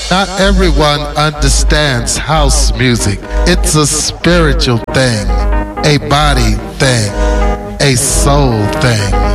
Not everyone understands house music. It's a spiritual thing, a body thing, a soul thing.